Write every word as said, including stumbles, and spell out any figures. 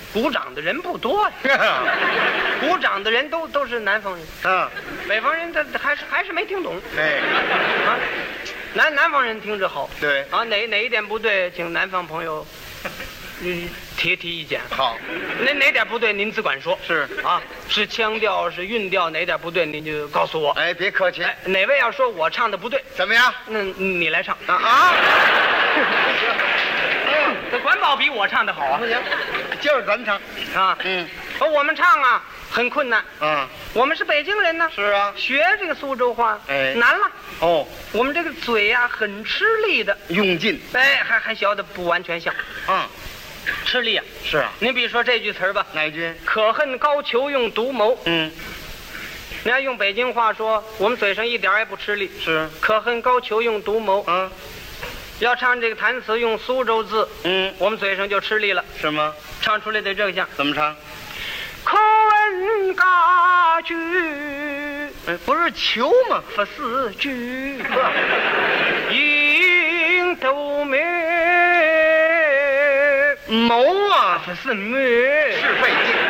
鼓掌的人不多呀，鼓掌的人都都是南方人啊， 北方人他还是还是没听懂。 哎， 啊，南南方人听着好。 对啊，哪哪一点不对，请南方朋友嗯提提意见。 好， 哪哪点不对您只管说。 是啊，是腔调是韵调哪点不对您就告诉我。 哎，别客气。 哎，哪位要说我唱的不对， 怎么样？ 那你来唱啊啊！ 这管保比我唱的好啊。 不行，就是咱唱啊， 嗯， 我们唱啊很困难。 啊， 我们是北京人呢， 是啊， 学这个苏州话， 哎难了。 哦， 我们这个嘴呀、很吃力的， 用劲哎，还还学的不完全像， 啊， 吃力啊。 是啊， 您比如说这句词儿吧， 哪一句？ 可恨高俅用独谋。 嗯， 你要用北京话说，我们嘴上一点儿也不吃力。 是可恨高俅用独谋。 啊， 要唱这个弹词用苏州字， 嗯， 我们嘴上就吃力了， 是吗？ 唱出来得这个像。 怎么唱？ 可问家居， 哎，不是求吗？ 不是居，应斗美， 谋啊， 不是美， 是费劲。